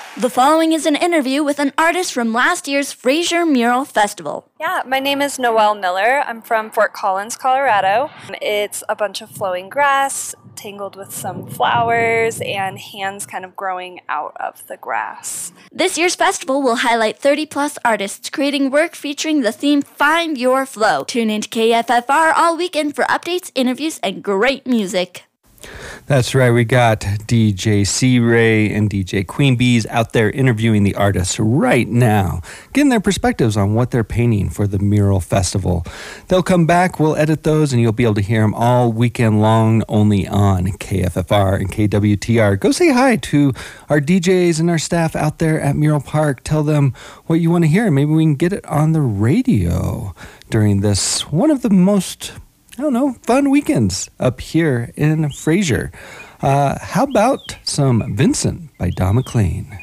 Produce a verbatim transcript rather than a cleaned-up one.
The following is an interview with an artist from last year's Fraser Mural Festival. Yeah, my name is Noelle Miller. I'm from Fort Collins, Colorado. It's a bunch of flowing grass tangled with some flowers and hands kind of growing out of the grass. This year's festival will highlight thirty plus artists creating work featuring the theme Find Your Flow. Tune into K F F R all weekend for updates, interviews, and great music. That's right. We got D J C-Ray and D J Queen Bees out there interviewing the artists right now, getting their perspectives on what they're painting for the Mural Festival. They'll come back, we'll edit those, and you'll be able to hear them all weekend long only on K F F R and K W T R. Go say hi to our D Js and our staff out there at Mural Park. Tell them what you want to hear. Maybe we can get it on the radio during this, one of the most... I don't know, fun weekends up here in Fraser. Uh, how about some Vincent by Don McLean?